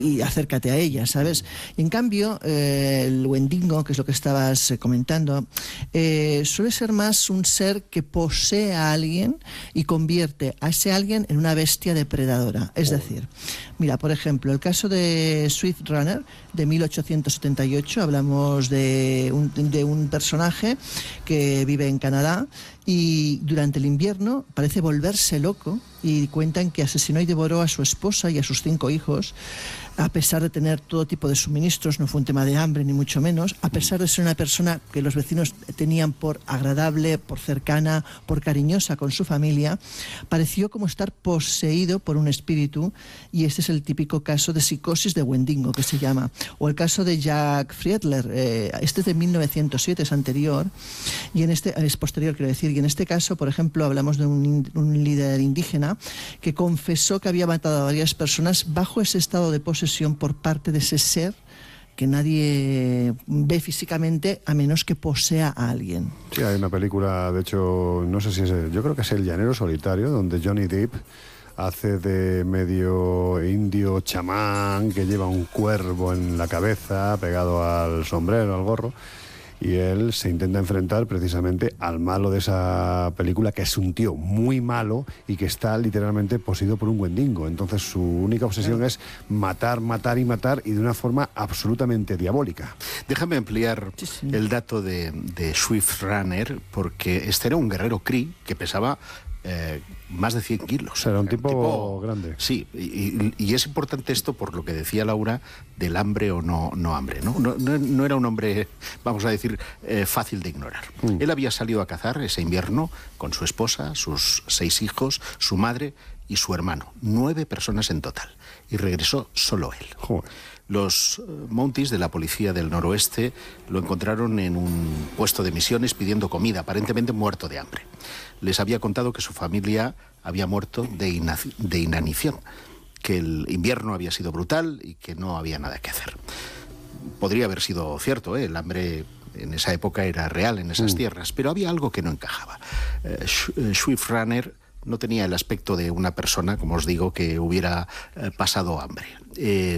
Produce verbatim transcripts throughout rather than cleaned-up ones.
y acércate a ella, ¿sabes? Y en cambio, eh, el Wendigo, que es lo que estabas eh, comentando, eh, suele ser más un ser que posee a alguien y convierte a ese alguien en una bestia depredadora. Es decir, mira, por ejemplo, el caso de Swift Runner, de mil ochocientos setenta y ocho, hablamos de un, de un personaje que vive en Canadá y durante el invierno parece volverse loco y cuentan que asesinó y devoró a su esposa y a sus cinco hijos, a pesar de tener todo tipo de suministros. No fue un tema de hambre ni mucho menos, a pesar de ser una persona que los vecinos tenían por agradable, por cercana, por cariñosa con su familia, pareció como estar poseído por un espíritu, y este es el típico caso de psicosis de Wendigo, que se llama. O el caso de Jack Friedler, eh, este es de mil novecientos siete, es anterior, y en este, es posterior, quiero decir, y en este caso, por ejemplo, hablamos de un, un líder indígena que confesó que había matado a varias personas bajo ese estado de posesión por parte de ese ser que nadie ve físicamente a menos que posea a alguien. Sí, hay una película, de hecho, no sé si es, yo creo que es El Llanero Solitario, donde Johnny Depp hace de medio indio chamán que lleva un cuervo en la cabeza pegado al sombrero, al gorro, y él se intenta enfrentar precisamente al malo de esa película, que es un tío muy malo y que está literalmente poseído por un Wendigo. Entonces su única obsesión es matar, matar y matar, y de una forma absolutamente diabólica. Déjame ampliar sí, sí. el dato de, de Swift Runner, porque este era un guerrero Cree que pesaba Eh, más de cien kilos. O sea, era un tipo, tipo grande. Sí, y, y es importante esto por lo que decía Laura del hambre o no, no hambre, ¿no? No, no, no era un hombre, vamos a decir, eh, fácil de ignorar. Mm. Él había salido a cazar ese invierno con su esposa, sus seis hijos, su madre y su hermano. Nueve personas en total. Y regresó solo él. Joder. Los Mounties de la policía del noroeste lo encontraron en un puesto de misiones pidiendo comida, aparentemente muerto de hambre. Les había contado que su familia había muerto de, ina de inanición, que el invierno había sido brutal y que no había nada que hacer. Podría haber sido cierto, ¿eh? El hambre en esa época era real en esas mm. tierras, pero había algo que no encajaba. Eh, Swift Runner no tenía el aspecto de una persona, como os digo, que hubiera eh, pasado hambre. Eh,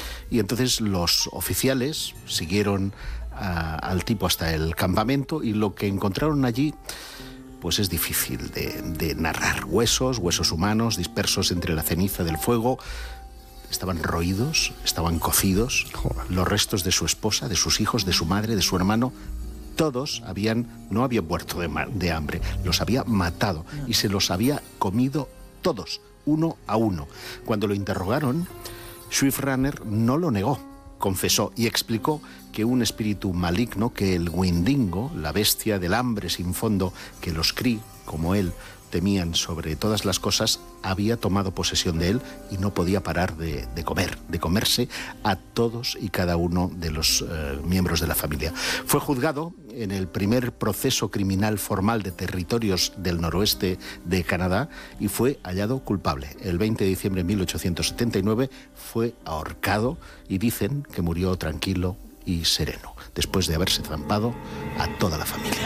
y entonces los oficiales siguieron a, al tipo hasta el campamento, y lo que encontraron allí pues es difícil de, de narrar. Huesos, huesos humanos dispersos entre la ceniza del fuego. Estaban roídos, estaban cocidos. Joder. Los restos de su esposa, de sus hijos, de su madre, de su hermano. Todos habían, no habían muerto de, de hambre, los había matado y se los había comido todos, uno a uno. Cuando lo interrogaron, Swift Runner no lo negó, confesó y explicó que un espíritu maligno, que el Wendigo, la bestia del hambre sin fondo que los Cree, como él, temían sobre todas las cosas, había tomado posesión de él y no podía parar de, de comer, de comerse a todos y cada uno de los eh, miembros de la familia. Fue juzgado en el primer proceso criminal formal de territorios del noroeste de Canadá y fue hallado culpable. El veinte de diciembre de mil ochocientos setenta y nueve fue ahorcado y dicen que murió tranquilo y sereno, después de haberse zampado a toda la familia.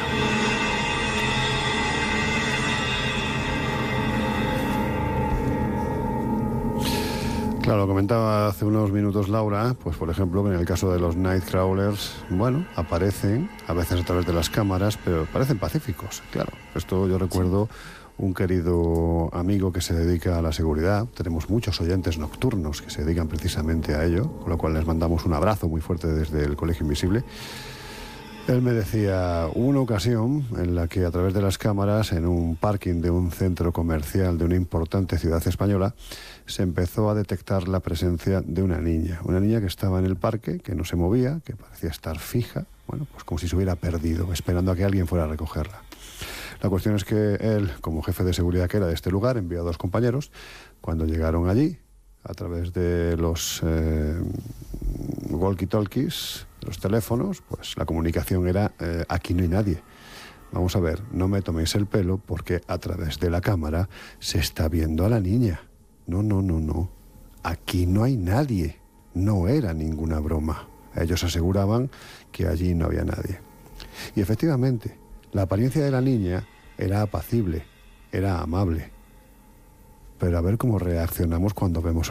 Claro, comentaba hace unos minutos Laura, pues por ejemplo, que en el caso de los Nightcrawlers, bueno, aparecen a veces a través de las cámaras, pero parecen pacíficos, claro. Esto yo recuerdo un querido amigo que se dedica a la seguridad. Tenemos muchos oyentes nocturnos que se dedican precisamente a ello, con lo cual les mandamos un abrazo muy fuerte desde el Colegio Invisible. Él me decía, hubo una ocasión en la que a través de las cámaras, en un parking de un centro comercial de una importante ciudad española, se empezó a detectar la presencia de una niña. Una niña que estaba en el parque, que no se movía, que parecía estar fija, bueno, pues como si se hubiera perdido, esperando a que alguien fuera a recogerla. La cuestión es que él, como jefe de seguridad que era de este lugar, envió a dos compañeros. Cuando llegaron allí, a través de los eh, walkie-talkies, los teléfonos, pues la comunicación era, eh, aquí no hay nadie. Vamos a ver, no me toméis el pelo porque a través de la cámara se está viendo a la niña. No, no, no, no. Aquí no hay nadie. No era ninguna broma. Ellos aseguraban que allí no había nadie. Y efectivamente, la apariencia de la niña era apacible, era amable. Pero a ver cómo reaccionamos cuando vemos